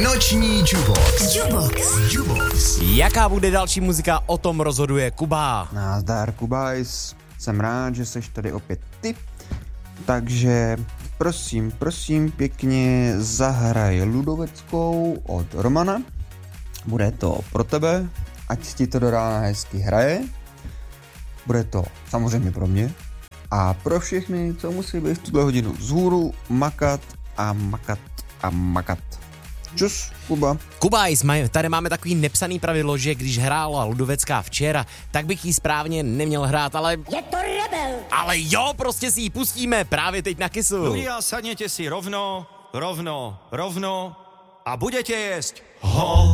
Noční Jubox. Jaká bude další muzika, o tom rozhoduje Kuba. Nazdar, Kubajs. Jsem rád, že seš tady opět ty. Takže prosím pěkně zahraj Ludoveckou od Romana. Bude to pro tebe, ať ti to do rána hezky hraje. Bude to samozřejmě pro mě. A pro všechny, co musí být v tuhle hodinu vzhůru, makat. Čus, Kuba. Kubajs, tady máme takový nepsaný pravidlo, že když hrála Ludovecká včera, tak bych jí správně neměl hrát, ale... Je to rebel! Ale jo, prostě si ji pustíme právě teď na Kissu. Ľudia, sadněte si rovno a budete jesť